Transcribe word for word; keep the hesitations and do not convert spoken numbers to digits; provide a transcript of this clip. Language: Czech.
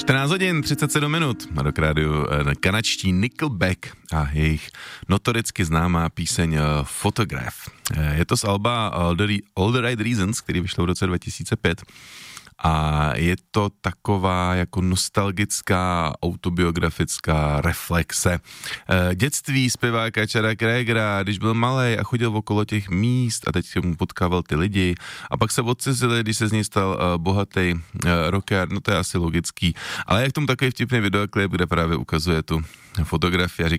čtrnáct hodin, třicet sedm minut na Rock Rádiu kanadští Nickelback a jejich notoricky známá píseň Photograph. Je to z alba All the, All the Right Reasons, který vyšlo v roce dva tisíce pět. A je to taková jako nostalgická, autobiografická reflexe dětství zpěváka Chada Kragera, když byl malej a chodil okolo těch míst a teď mu potkával ty lidi a pak se odcizili, když se z něj stal bohatý rocker, no to je asi logický. Ale je k tomu takový vtipný videoklip, kde právě ukazuje tu fotografii a říká,